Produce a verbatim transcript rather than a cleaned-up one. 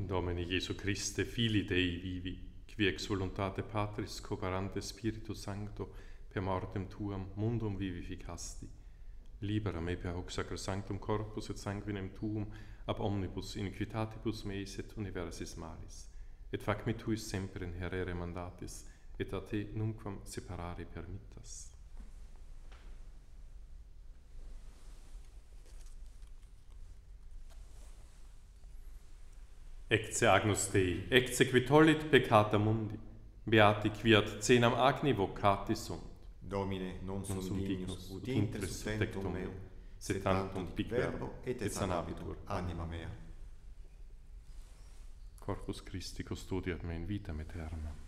In Domine Jesu Christe, Filii Dei vivi, qui ex voluntate Patris cooperante Spiritus Sancto, per mortem tuam mundum vivificasti, libera me per hoc sacrosanctum corpus et sanguinem tuum ab omnibus iniquitatibus meis et universis malis, et fac me tuis semper in herere mandatis, et a te nunquam separare permittas. Ecce Agnus Dei, ecce qui tollit peccata mundi, beati qui ad cenam agni vocati sunt. Domine, non sum sum dignus, ut intres intres subtectum meu, sed tantum dic verbo, et sanabitur anima mea. Corpus Christi custodiat me in vitam aeternam.